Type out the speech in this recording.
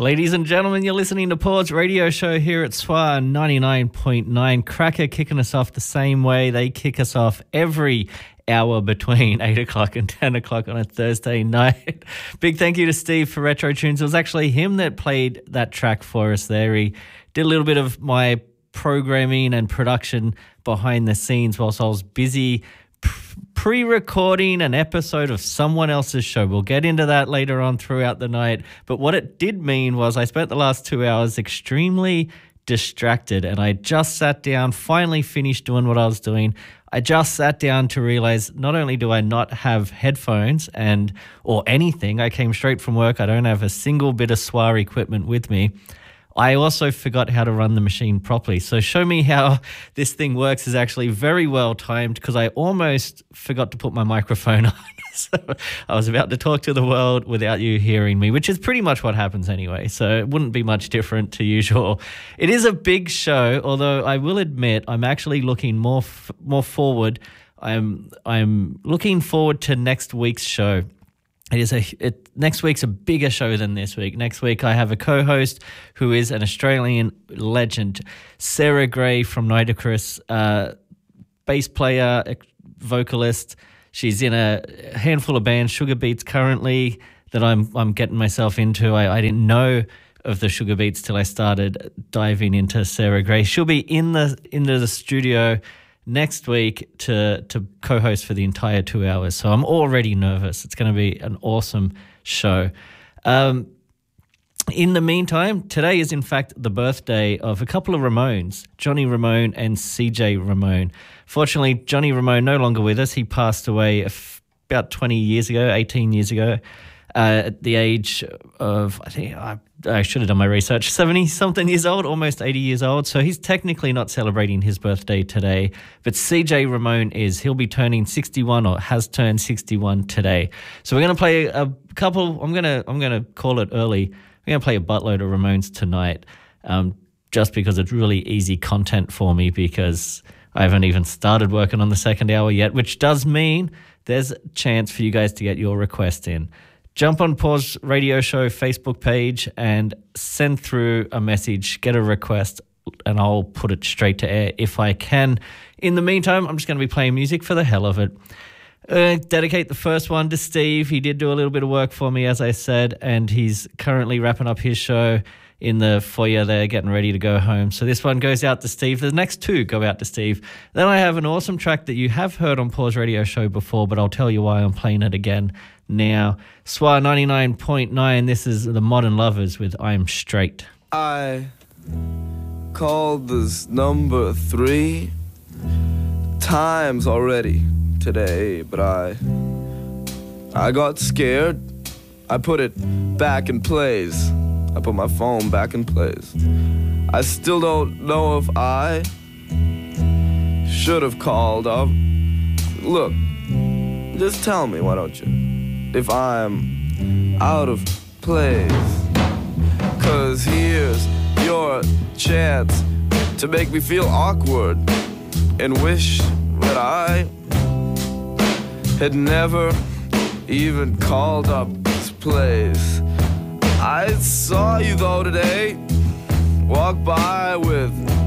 Ladies and gentlemen, you're listening to Paul's radio show here at SWA 99.9. Cracker kicking us off the same way they kick us off every hour between 8 o'clock and 10 o'clock on a Thursday night. Big thank you to Steve for Retro Tunes. It was actually him that played that track for us there. He did a little bit of my programming and production behind the scenes whilst I was busy pre-recording an episode of someone else's show. We'll get into that later on throughout the night. But what it did mean was I spent the last 2 hours extremely distracted, and I just sat down, finally finished doing what I was doing. I just sat down to realize not only do I not have headphones or anything, I came straight from work, I don't have a single bit of SWA equipment with me. I also forgot how to run the machine properly. So show me how this thing works is actually very well timed because I almost forgot to put my microphone on. So I was about to talk to the world without you hearing me, which is pretty much what happens anyway. So it wouldn't be much different to usual. It is a big show, although I will admit I'm actually looking more forward. I'm looking forward to next week's show. Next week's a bigger show than this week. Next week I have a co-host who is an Australian legend, Sarah Gray from Nitocris, bass player, vocalist. She's in a handful of bands, Sugar Beats currently, that I'm getting myself into. I didn't know of the Sugar Beats till I started diving into Sarah Gray. She'll be into the studio next week to co-host for the entire 2 hours. So I'm already nervous. It's going to be an awesome show. In the meantime, today is in fact the birthday of a couple of Ramones, Johnny Ramone and CJ Ramone. Fortunately, Johnny Ramone no longer with us. He passed away about 18 years ago, at the age of, I think I should have done my research, 70-something years old, almost 80 years old. So he's technically not celebrating his birthday today. But CJ Ramone is. He'll be turning 61 or has turned 61 today. So we're going to play a couple. I'm going to call it early. We're going to play a buttload of Ramones tonight, just because it's really easy content for me because I haven't even started working on the second hour yet, which does mean there's a chance for you guys to get your request in. Jump on Paul's Radio Show Facebook page and send through a message, get a request, and I'll put it straight to air if I can. In the meantime, I'm just going to be playing music for the hell of it. Dedicate the first one to Steve. He did do a little bit of work for me, as I said, and he's currently wrapping up his show in the foyer there, getting ready to go home. So this one goes out to Steve. The next two go out to Steve. Then I have an awesome track that you have heard on Paul's Radio Show before, but I'll tell you why I'm playing it again now. SWA 99.9. This is the Modern Lovers with I'm Straight. I called this number 3 times already today, but I got scared. I put it back in place. I put my phone back in place. I still don't know if I should have called up. Look, just tell me, why don't you, if I'm out of place. 'Cause here's your chance to make me feel awkward and wish that I had never even called up this place. I saw you though today, walk by with